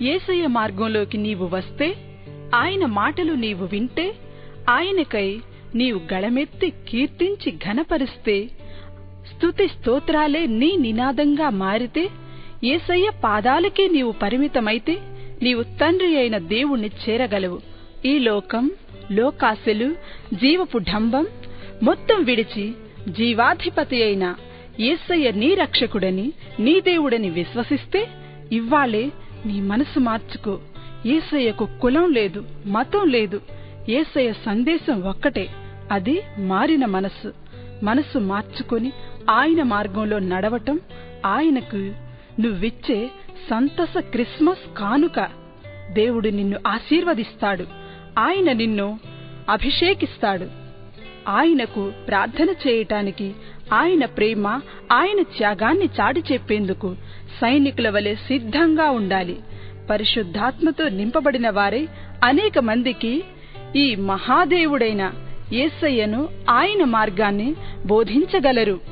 యేసయ్య మార్గంలోకి నీవు వస్తే, ఆయన మాటలు నీవు వింటే, ఆయనకై నీవు గళమెత్తి కీర్తించి ఘనపరిస్తే, స్తుతి స్తోత్రాలే నీ నినాదంగా మారితే, యేసయ్య పాదాలకే నీవు పరిమితమైతే నీవు తండ్రి అయిన దేవుణ్ణి చేరగలవు. ఈ లోకం, లోకాశలు, జీవపు ఢంబం మొత్తం విడిచి జీవాధిపతి అయిన యేసయ్య నీ రక్షకుడని, నీ దేవుడని విశ్వసిస్తే ఇవ్వాళే నీ మనసు మార్చుకో. యేసయ్యకు కులం లేదు, మతం లేదు. యేసయ్య సందేశం ఒక్కటే, అది మారిన మనసు. మనసు మార్చుకొని ఆయన మార్గంలో నడవటం ఆయనకు నువ్విచ్చే సంతస క్రిస్మస్ కానుక. దేవుడు నిన్ను ఆశీర్వదిస్తాడు. ఆయన నిన్ను అభిషేకిస్తాడు. ఆయనకు ప్రార్థన చేయటానికి, ఆయన ప్రేమ, ఆయన త్యాగాన్ని చాటి చెప్పేందుకు సైనికుల వలె సిద్ధంగా ఉండాలి. పరిశుద్ధాత్మతో నింపబడిన వారే అనేక మందికి ఈ మహాదేవుడైన యేసయ్యను, ఆయన మార్గాన్ని బోధించగలరు.